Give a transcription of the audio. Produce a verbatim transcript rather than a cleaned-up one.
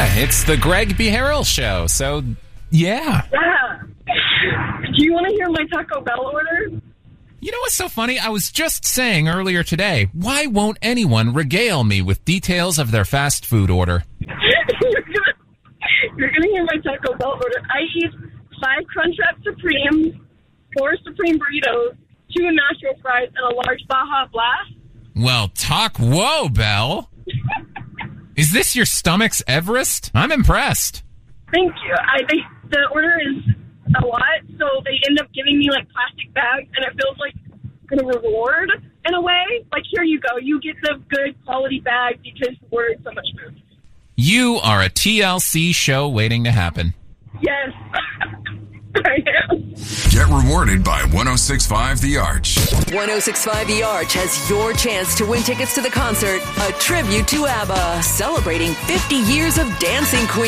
It's the Greg B. Harrell Show, so yeah. Yeah. Do you want to hear my Taco Bell order? You know what's so funny? I was just saying earlier today, why won't anyone regale me with details of their fast food order? You're going to hear my Taco Bell order. I eat five Crunchwrap Supremes, four Supreme Burritos, two Nacho Fries, and a large Baja Blast. Well, talk whoa, Belle. Is this your stomach's Everest? I'm impressed. Thank you. I think the order is a lot, so they end up giving me, like, plastic bags, and it feels like a reward in a way. Like, here you go. You get the good quality bag because you ordered so much food. You are a T L C show waiting to happen. Yes. I am. Get rewarded by one oh six point five The Arch. one oh six point five The Arch has your chance to win tickets to the concert, a tribute to ABBA, celebrating fifty years of Dancing Queen.